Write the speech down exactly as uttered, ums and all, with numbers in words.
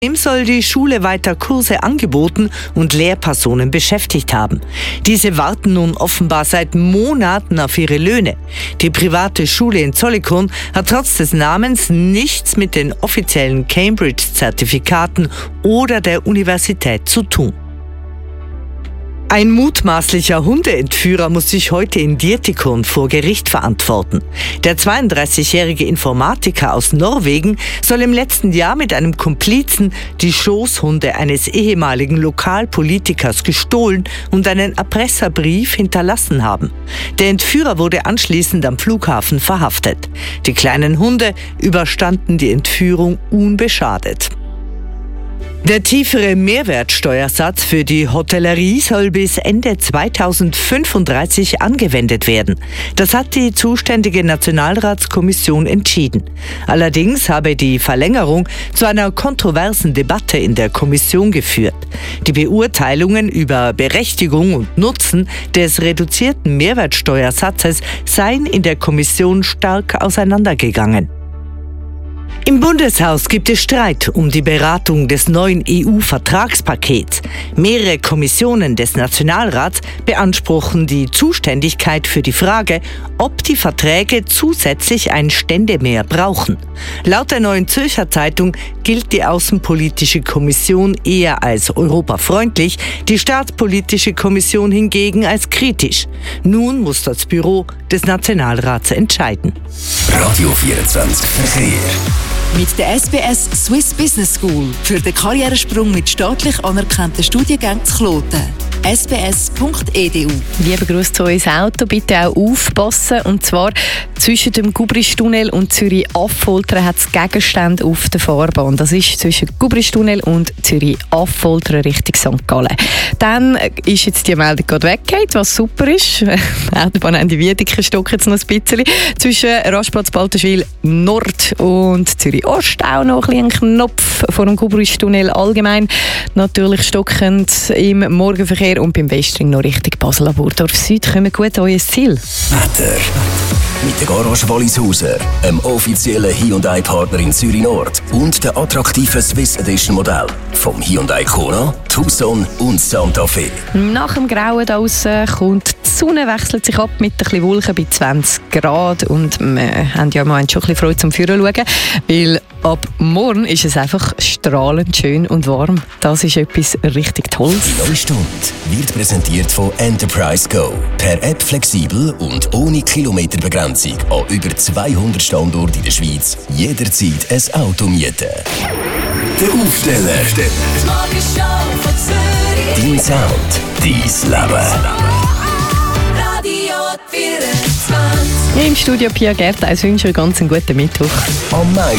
Zudem soll die Schule weiter Kurse angeboten und Lehrpersonen beschäftigt haben. Diese warten nun offenbar seit Monaten auf ihre Löhne. Die private Schule in Zollikon hat trotz des Namens nichts mit den offiziellen Cambridge-Zertifikaten oder der Universität zu tun. Ein mutmaßlicher Hundeentführer muss sich heute in Dietikon vor Gericht verantworten. Der zweiunddreißigjährige Informatiker aus Norwegen soll im letzten Jahr mit einem Komplizen die Schoßhunde eines ehemaligen Lokalpolitikers gestohlen und einen Erpresserbrief hinterlassen haben. Der Entführer wurde anschließend am Flughafen verhaftet. Die kleinen Hunde überstanden die Entführung unbeschadet. Der tiefere Mehrwertsteuersatz für die Hotellerie soll bis Ende zweitausendfünfunddreißig angewendet werden. Das hat die zuständige Nationalratskommission entschieden. Allerdings habe die Verlängerung zu einer kontroversen Debatte in der Kommission geführt. Die Beurteilungen über Berechtigung und Nutzen des reduzierten Mehrwertsteuersatzes seien in der Kommission stark auseinandergegangen. Im Bundeshaus gibt es Streit um die Beratung des neuen E U-Vertragspakets. Mehrere Kommissionen des Nationalrats beanspruchen die Zuständigkeit für die Frage, ob die Verträge zusätzlich ein Ständemeer brauchen. Laut der Neuen Zürcher Zeitung gilt die Außenpolitische Kommission eher als europafreundlich, die Staatspolitische Kommission hingegen als kritisch. Nun muss das Büro des Nationalrats entscheiden. Radio vierundzwanzig Verkehr. Mit der S B S Swiss Business School für den Karrieresprung mit staatlich anerkannten Studiengängen zu Kloten. s b s punkt e d u. Lieber Gruß zu uns Auto, bitte auch aufpassen. Und zwar zwischen dem Gubristunnel und Zürich-Affoltern hat es Gegenstände auf der Fahrbahn. Das ist zwischen Gubristunnel und Zürich-Affoltern Richtung Sankt Gallen. Dann ist jetzt die Meldung gerade weggegangen, was super ist. Die Autobahn an die Wiedeke stockt jetzt noch ein bisschen. Zwischen Rastplatz Baltenschwil Nord und Zürich-Ost auch noch ein, ein Knopf vor dem Gubristunnel allgemein. Natürlich stockend im Morgenverkehr und beim Westring noch Richtung Basel-Burdorf Süd. Kommen gut an euer Ziel. Wetter. Mit der Garage Wallishauser, einem offiziellen Hyundai-Partner in Zürich Nord und der attraktiven Swiss Edition Modell vom Hyundai Kona, Tucson und Santa Fe. Nach dem Grauen da draussen kommt die Sonne, wechselt sich ab mit ein bisschen Wolken bei zwanzig Grad und wir haben ja im Moment schon ein bisschen Freude zum Führen schauen, weil ab morgen ist es einfach strahlend schön und warm. Das ist etwas richtig Tolles. Die neue Stunde wird präsentiert von Enterprise Go. Per App flexibel und ohne Kilometerbegrenzung an über zweihundert Standorten in der Schweiz jederzeit ein Auto mieten. Der Aufsteller. Die Morgenshow von Zürich. Dein Sound, dein Leben. Ja, im Studio Pia Gerd, ich wünsche euch ganz einen guten Mittwoch. Am meisten